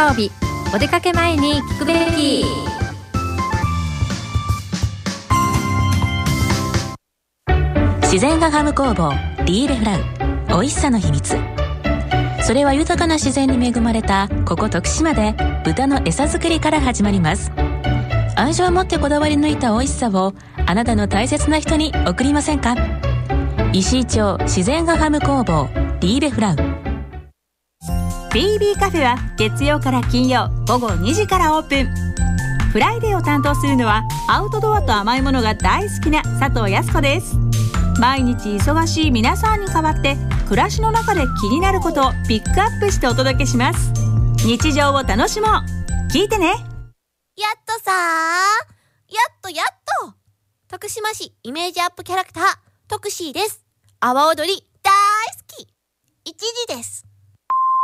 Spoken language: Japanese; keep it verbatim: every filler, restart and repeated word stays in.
曜日、お出かけ前に聞くべき。 自然がハム工房リーレフラウ、美味しさの秘密。それは豊かな自然に恵まれたここ徳島で豚の餌作りから始まります。愛情を持ってこだわり抜いた美味しさをあなたの大切な人に贈りませんか。石井町自然がハム工房リーレフラウ。 ビービー カフェは月曜から金曜午後にじからオープン。フライデーを担当するのはアウトドアと甘いものが大好きな佐藤康子です。毎日忙しい皆さんに代わって暮らしの中で気になることをピックアップしてお届けします。日常を楽しもう。聞いてね。 やっとさー、やっとやっと徳島市イメージアップキャラクタートクシーです。阿波踊り大好き、一時です。